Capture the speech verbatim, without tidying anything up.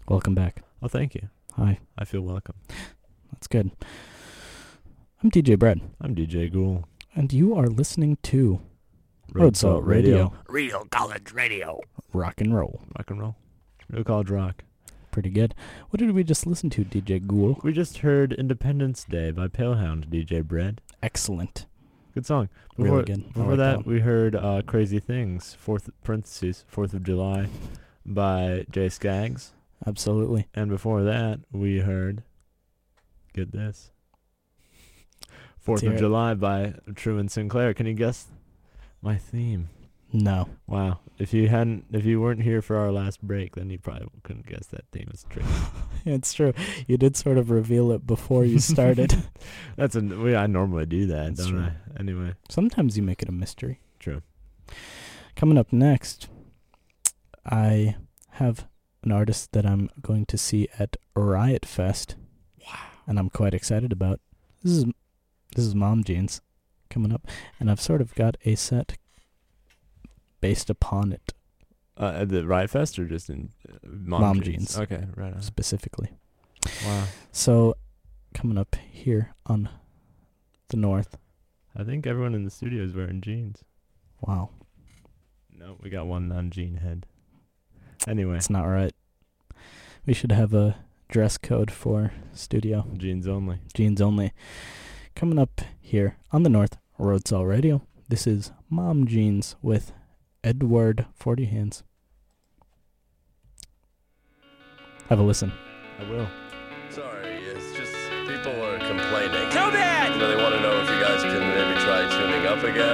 Welcome back. Oh, thank you. Hi. I feel welcome. That's good. I'm D J Brad. I'm D J Ghoul. And you are listening to Road Salt Radio. Real college radio. Rock and roll. Rock and roll. Real college rock. Pretty good. What did we just listen to, D J Ghoul? We just heard Independence Day by Palehound, D J Brad. Excellent. Good song. Before, Really good. Before like that, that we heard uh, Crazy Things, fourth parentheses, fourth of July by Jay Skaggs. Absolutely. And before that, we heard, get this, fourth of July by Truman Sinclair. Can you guess my theme? No. Wow. If you hadn't, if you weren't here for our last break, then you probably couldn't guess that theme is tricky. It's true. You did sort of reveal it before you started. That's a, we, I normally do that, That's don't true. I? Anyway. Sometimes you make it a mystery. True. Coming up next, I have an artist that I'm going to see at Riot Fest. Wow. And I'm quite excited about. This is this is Mom Jeans coming up, and I've sort of got a set based upon it. Uh, at the Riot Fest or just in uh, Mom, Mom Jeans? Jeans. Okay, right on. Specifically. Wow. So, coming up here on the north. I think everyone in the studio is wearing jeans. Wow. No, we got one non-jean head. Anyway. It's not right. We should have a dress code for studio. Jeans only. Jeans only. Coming up here on the north, Road Salt Radio. This is Mom Jeans with Edward Forty Hands. Have a listen. I will. Sorry, it's just people are complaining. Too bad! You know, they want to know if you guys can maybe try tuning up again.